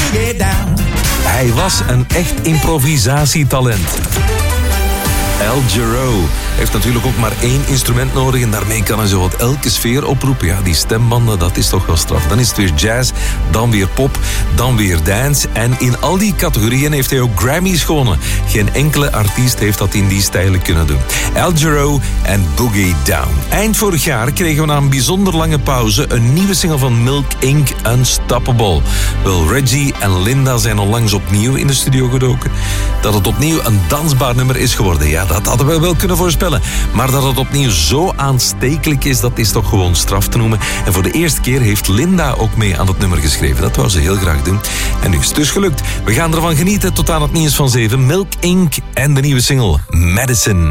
boogie down. Hij was een echt improvisatietalent. Al Jarreau heeft natuurlijk ook maar 1 instrument nodig en daarmee kan hij zo wat elke sfeer oproepen. Ja, die stembanden, dat is toch wel straf. Dan is het weer jazz, dan weer pop, dan weer dance. En in al die categorieën heeft hij ook Grammys gewonnen. Geen enkele artiest heeft dat in die stijlen kunnen doen. Al Jarreau en Boogie Down. Eind vorig jaar kregen we na een bijzonder lange pauze een nieuwe single van Milk Inc. Unstoppable. Wel, Reggie en Linda zijn onlangs opnieuw in de studio gedoken. Dat het opnieuw een dansbaar nummer is geworden, ja, dat hadden we wel kunnen voorspellen. Maar dat het opnieuw zo aanstekelijk is, dat is toch gewoon straf te noemen. En voor de eerste keer heeft Linda ook mee aan het nummer geschreven. Dat wou ze heel graag doen. En nu is het dus gelukt. We gaan ervan genieten tot aan het nieuws van 7. Milk Inc. en de nieuwe single Medicine.